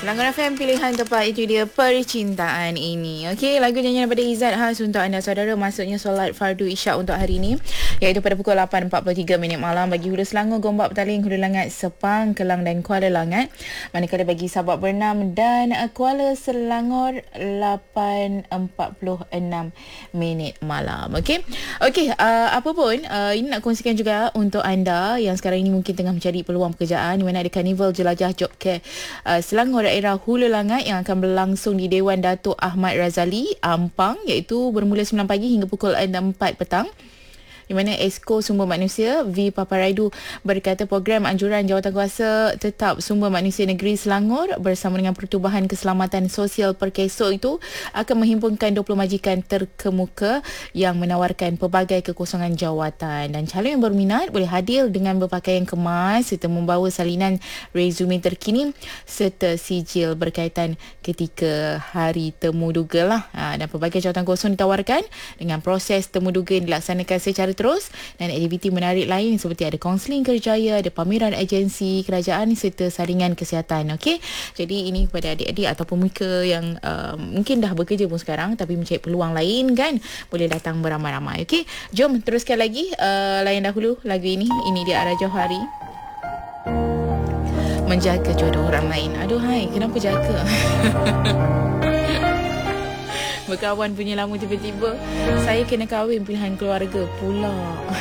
Selangor FM pilihan tepat, itu dia percintaan ini. Okey, lagu nyanyian daripada Izzat khas untuk anda saudara. Maksudnya solat fardu isyak untuk hari ini, iaitu pada pukul 8.43 malam bagi Hulu Selangor, Gombak, Petaling, Hulu Langat, Sepang, Kelang dan Kuala Langat. Manakala bagi Sabak Bernam dan Kuala Selangor 8.46 malam. Okey. Apa pun ini nak kongsikan juga untuk anda yang sekarang ini mungkin tengah mencari peluang pekerjaan, di mana ada Karnival Jelajah Job Care Selangor daerah Hulu Langat yang akan berlangsung di Dewan Datuk Ahmad Razali, Ampang, iaitu bermula 9 pagi hingga pukul 4 petang. Di mana Esko Sumber Manusia V. Paparaidu berkata program anjuran Jawatankuasa Tetap Sumber Manusia Negeri Selangor bersama dengan Pertubuhan Keselamatan Sosial Perkesok itu akan menghimpunkan 20 majikan terkemuka yang menawarkan pelbagai kekosongan jawatan, dan calon yang berminat boleh hadir dengan berpakaian kemas serta membawa salinan resume terkini serta sijil berkaitan ketika hari temuduga lah. Dan pelbagai jawatan kosong ditawarkan dengan proses temuduga yang dilaksanakan secara terus, dan aktiviti menarik lain seperti ada kaunseling kerjaya, ada pameran agensi kerajaan serta saringan kesihatan. Okey, jadi ini kepada adik-adik ataupun mereka yang mungkin dah bekerja pun sekarang tapi mencari peluang lain kan, boleh datang beramai-ramai. Okey, jom teruskan lagi layan dahulu lagu ini. Ini dia Ara Johari, Menjaga Jodoh Orang Lain. Aduhai, kenapa jaga? Berkawan punya lama tiba-tiba saya kena kahwin pilihan keluarga pula.